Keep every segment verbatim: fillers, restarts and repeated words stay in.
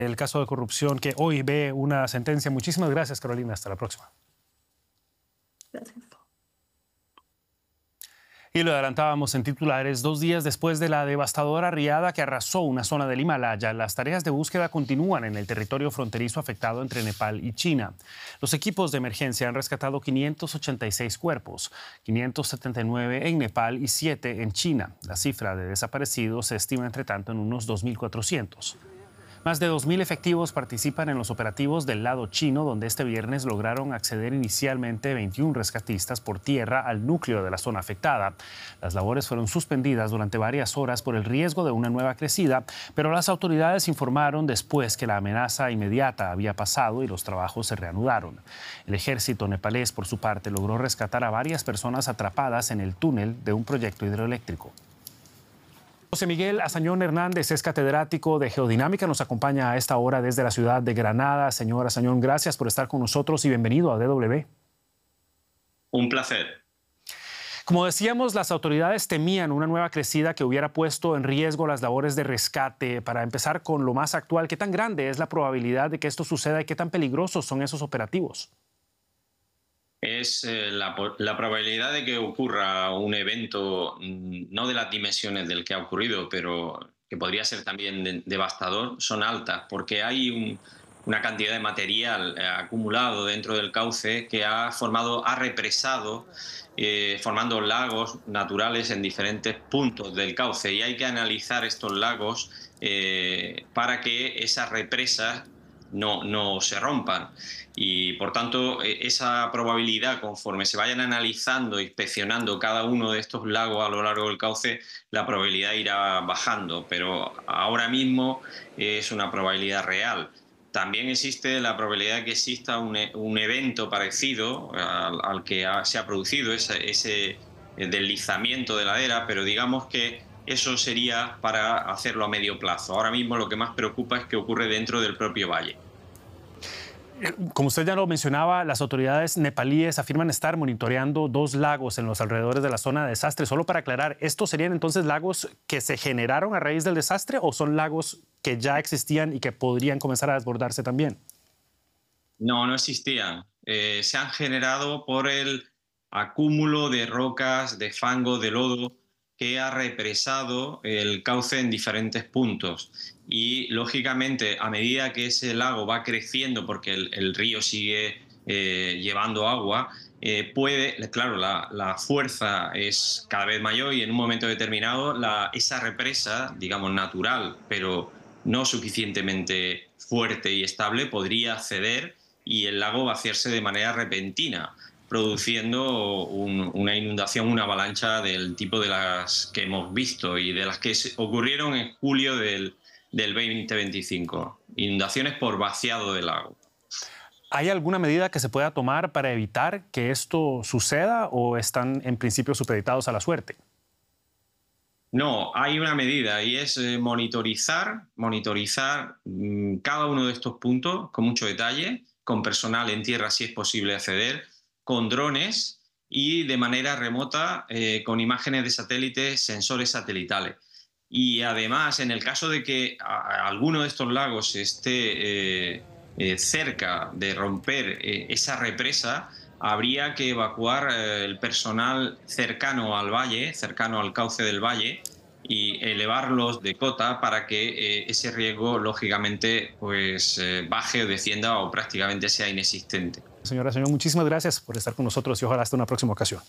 el caso de corrupción que hoy ve una sentencia. Muchísimas gracias, Carolina. Hasta la próxima. Gracias. Y lo adelantábamos en titulares, dos días después de la devastadora riada que arrasó una zona del Himalaya, las tareas de búsqueda continúan en el territorio fronterizo afectado entre Nepal y China. Los equipos de emergencia han rescatado quinientos ochenta y seis cuerpos, quinientos setenta y nueve en Nepal y siete en China. La cifra de desaparecidos se estima, entre tanto, en unos dos mil cuatrocientos. Más de dos mil efectivos participan en los operativos del lado chino, donde este viernes lograron acceder inicialmente veintiún rescatistas por tierra al núcleo de la zona afectada. Las labores fueron suspendidas durante varias horas por el riesgo de una nueva crecida, pero las autoridades informaron después que la amenaza inmediata había pasado y los trabajos se reanudaron. El ejército nepalés, por su parte, logró rescatar a varias personas atrapadas en el túnel de un proyecto hidroeléctrico. José Miguel Azañón Hernández es catedrático de Geodinámica, nos acompaña a esta hora desde la ciudad de Granada. Señor Azañón, gracias por estar con nosotros y bienvenido a D W. Un placer. Como decíamos, las autoridades temían una nueva crecida que hubiera puesto en riesgo las labores de rescate. Para empezar con lo más actual, ¿qué tan grande es la probabilidad de que esto suceda y qué tan peligrosos son esos operativos? Es eh, la, la probabilidad de que ocurra un evento, no de las dimensiones del que ha ocurrido, pero que podría ser también de, devastador, son altas, porque hay un, una cantidad de material eh, acumulado dentro del cauce que ha formado, ha represado, eh, formando lagos naturales en diferentes puntos del cauce, y hay que analizar estos lagos eh, para que esas represas no, no se rompan. Y, por tanto, esa probabilidad, conforme se vayan analizando e inspeccionando cada uno de estos lagos a lo largo del cauce, la probabilidad irá bajando, pero ahora mismo es una probabilidad real. También existe la probabilidad de que exista un, un evento parecido al, al que ha, se ha producido, ese, ese deslizamiento de ladera, pero digamos que eso sería para hacerlo a medio plazo. Ahora mismo lo que más preocupa es que ocurre dentro del propio valle. Como usted ya lo mencionaba, las autoridades nepalíes afirman estar monitoreando dos lagos en los alrededores de la zona de desastre. Solo para aclarar, ¿estos serían entonces lagos que se generaron a raíz del desastre o son lagos que ya existían y que podrían comenzar a desbordarse también? No, no existían. Eh, se han generado por el acúmulo de rocas, de fango, de lodo, que ha represado el cauce en diferentes puntos. Y, lógicamente, a medida que ese lago va creciendo, porque el, el río sigue eh, llevando agua, eh, puede, claro, la, la fuerza es cada vez mayor y en un momento determinado la, esa represa, digamos, natural, pero no suficientemente fuerte y estable, podría ceder y el lago vaciarse de manera repentina, produciendo un, una inundación, una avalancha del tipo de las que hemos visto y de las que ocurrieron en julio del, del veinte veinticinco. Inundaciones por vaciado del lago. ¿Hay alguna medida que se pueda tomar para evitar que esto suceda o están en principio supeditados a la suerte? No, hay una medida y es monitorizar, monitorizar mmm, cada uno de estos puntos con mucho detalle, con personal en tierra si es posible acceder, con drones y de manera remota eh, con imágenes de satélites, sensores satelitales. Y además, en el caso de que a, a alguno de estos lagos esté eh, eh, cerca de romper eh, esa represa, habría que evacuar eh, el personal cercano al valle, cercano al cauce del valle, y elevarlos de cota para que eh, ese riesgo, lógicamente, pues, eh, baje o descienda o prácticamente sea inexistente. Señora, señor, muchísimas gracias por estar con nosotros y ojalá hasta una próxima ocasión.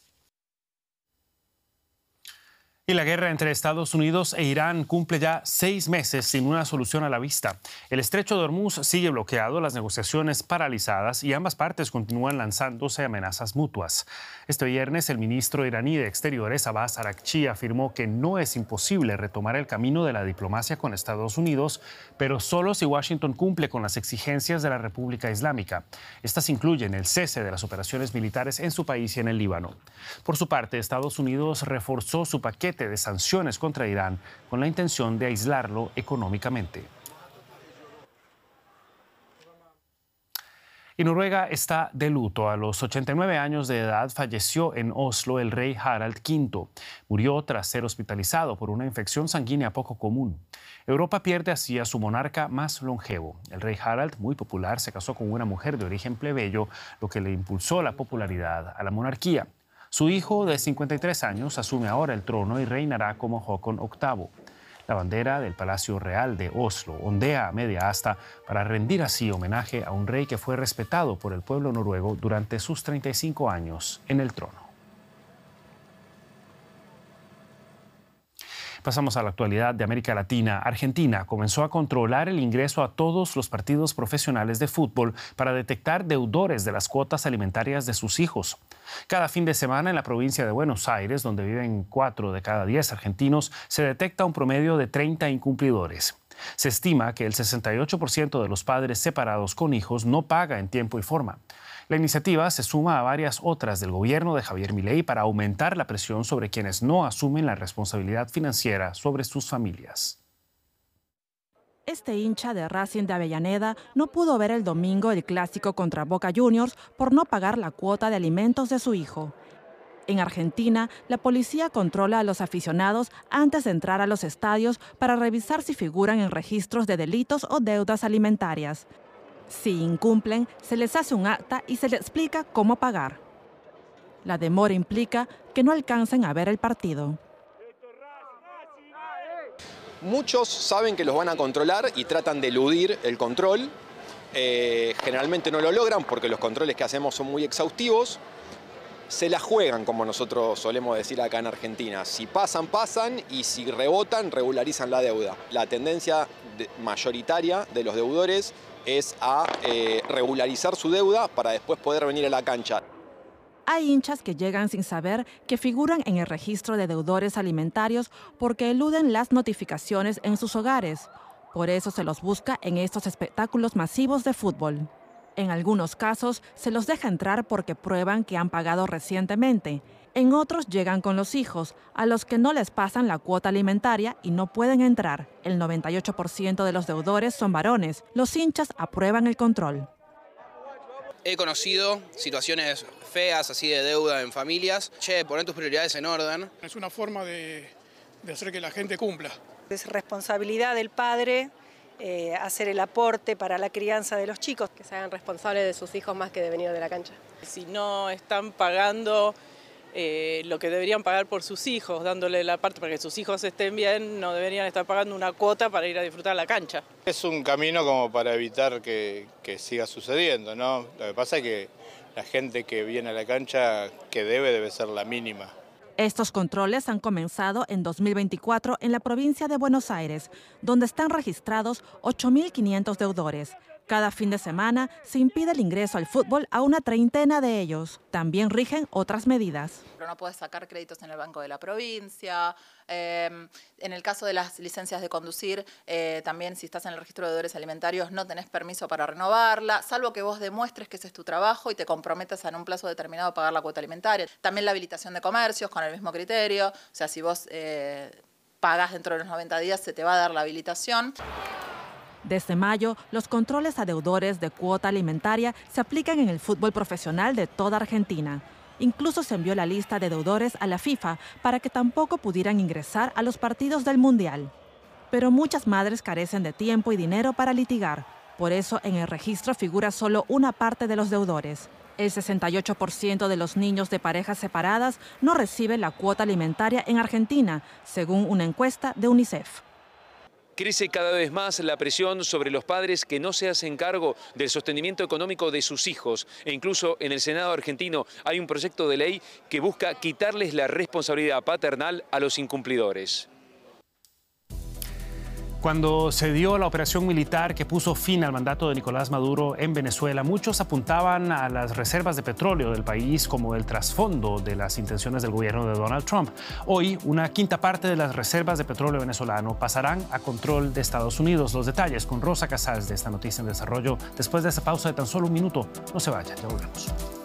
Y la guerra entre Estados Unidos e Irán cumple ya seis meses sin una solución a la vista. El estrecho de Hormuz sigue bloqueado, las negociaciones paralizadas y ambas partes continúan lanzándose amenazas mutuas. Este viernes, el ministro iraní de Exteriores, Abbas Araghchi, afirmó que no es imposible retomar el camino de la diplomacia con Estados Unidos, pero solo si Washington cumple con las exigencias de la República Islámica. Estas incluyen el cese de las operaciones militares en su país y en el Líbano. Por su parte, Estados Unidos reforzó su paquete de sanciones contra Irán con la intención de aislarlo económicamente. Y Noruega está de luto. A los ochenta y nueve años de edad falleció en Oslo el rey Harald quinto. Murió tras ser hospitalizado por una infección sanguínea poco común. Europa pierde así a su monarca más longevo. El rey Harald, muy popular, se casó con una mujer de origen plebeyo, lo que le impulsó la popularidad a la monarquía. Su hijo, de cincuenta y tres años, asume ahora el trono y reinará como Håkon octavo. La bandera del Palacio Real de Oslo ondea a media asta para rendir así homenaje a un rey que fue respetado por el pueblo noruego durante sus treinta y cinco años en el trono. Pasamos a la actualidad de América Latina. Argentina comenzó a controlar el ingreso a todos los partidos profesionales de fútbol para detectar deudores de las cuotas alimentarias de sus hijos. Cada fin de semana en la provincia de Buenos Aires, donde viven cuatro de cada diez argentinos, se detecta un promedio de treinta incumplidores. Se estima que el sesenta y ocho por ciento de los padres separados con hijos no paga en tiempo y forma. La iniciativa se suma a varias otras del gobierno de Javier Milei para aumentar la presión sobre quienes no asumen la responsabilidad financiera sobre sus familias. Este hincha de Racing de Avellaneda no pudo ver el domingo el clásico contra Boca Juniors por no pagar la cuota de alimentos de su hijo. En Argentina, la policía controla a los aficionados antes de entrar a los estadios para revisar si figuran en registros de delitos o deudas alimentarias. Si incumplen, se les hace un acta y se les explica cómo pagar. La demora implica que no alcancen a ver el partido. Muchos saben que los van a controlar y tratan de eludir el control. Eh, generalmente no lo logran porque los controles que hacemos son muy exhaustivos. Se la juegan, como nosotros solemos decir acá en Argentina. Si pasan, pasan, y si rebotan, regularizan la deuda. La tendencia de, mayoritaria de los deudores es a eh, regularizar su deuda para después poder venir a la cancha. Hay hinchas que llegan sin saber que figuran en el registro de deudores alimentarios porque eluden las notificaciones en sus hogares. Por eso se los busca en estos espectáculos masivos de fútbol. En algunos casos se los deja entrar porque prueban que han pagado recientemente. En otros llegan con los hijos, a los que no les pasan la cuota alimentaria y no pueden entrar. El noventa y ocho por ciento de los deudores son varones. Los hinchas aprueban el control. He conocido situaciones feas así de deuda en familias. Che, poné tus prioridades en orden. Es una forma de, de hacer que la gente cumpla. Es responsabilidad del padre eh, hacer el aporte para la crianza de los chicos. Que se hagan responsables de sus hijos más que de venir de la cancha. Si no están pagando eh, lo que deberían pagar por sus hijos, dándole la parte para que sus hijos estén bien, no deberían estar pagando una cuota para ir a disfrutar la cancha. Es un camino como para evitar que, que siga sucediendo, ¿no? Lo que pasa es que la gente que viene a la cancha que debe, debe ser la mínima. Estos controles han comenzado en dos mil veinticuatro en la provincia de Buenos Aires, donde están registrados ocho mil quinientos deudores. Cada fin de semana se impide el ingreso al fútbol a una treintena de ellos. También rigen otras medidas. Pero no puedes sacar créditos en el Banco de la Provincia. Eh, en el caso de las licencias de conducir, eh, también si estás en el registro de deudores alimentarios no tenés permiso para renovarla, salvo que vos demuestres que ese es tu trabajo y te comprometas en un plazo determinado a pagar la cuota alimentaria. También la habilitación de comercios con el mismo criterio. O sea, si vos eh, pagás dentro de los noventa días, se te va a dar la habilitación. Desde mayo, los controles a deudores de cuota alimentaria se aplican en el fútbol profesional de toda Argentina. Incluso se envió la lista de deudores a la FIFA para que tampoco pudieran ingresar a los partidos del Mundial. Pero muchas madres carecen de tiempo y dinero para litigar. Por eso en el registro figura solo una parte de los deudores. El sesenta y ocho por ciento de los niños de parejas separadas no reciben la cuota alimentaria en Argentina, según una encuesta de UNICEF. Crece cada vez más la presión sobre los padres que no se hacen cargo del sostenimiento económico de sus hijos. E incluso en el Senado argentino hay un proyecto de ley que busca quitarles la responsabilidad paternal a los incumplidores. Cuando se dio la operación militar que puso fin al mandato de Nicolás Maduro en Venezuela, muchos apuntaban a las reservas de petróleo del país como el trasfondo de las intenciones del gobierno de Donald Trump. Hoy, una quinta parte de las reservas de petróleo venezolano pasarán a control de Estados Unidos. Los detalles con Rosa Casals de esta noticia en desarrollo después de esa pausa de tan solo un minuto. No se vayan, ya volvemos.